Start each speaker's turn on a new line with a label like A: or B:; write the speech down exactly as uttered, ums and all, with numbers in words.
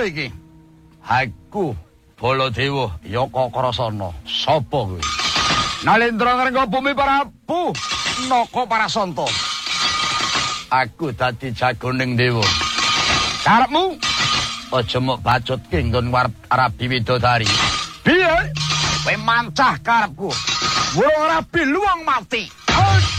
A: Sapa iki? Aku Baladewa Yaka Krasana. Sapa kowe? Nalendra ngrenga bumi Prabu Naka Parasanta. Aku dadi jagoning dewa. Karepmu aja mok bacutke nggon Arabi Widodari. Piye? Kowe mancah karepku. Wong Arabi luwang mati.